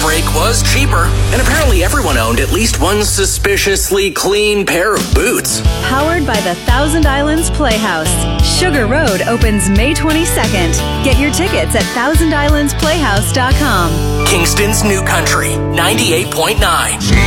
brake was cheaper. And apparently everyone owned at least one suspiciously clean pair of boots. Powered by the Thousand Islands Playhouse. Sugar Road opens May 22nd. Get your tickets at thousandislandsplayhouse.com. Kingston's New Country, 98.9.